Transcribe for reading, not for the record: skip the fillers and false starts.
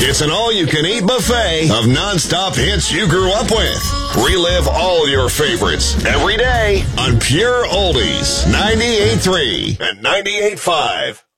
It's an all-you-can-eat buffet of non-stop hits you grew up with. Relive all your favorites every day on Pure Oldies 98.3 and 98.5.